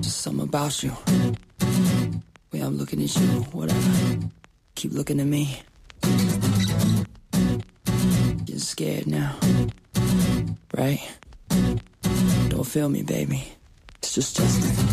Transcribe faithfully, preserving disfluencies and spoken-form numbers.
Just something about you. Way I'm looking at you, whatever. Keep looking at me. Getting scared now. Right? Don't feel me, baby. It's just Justin.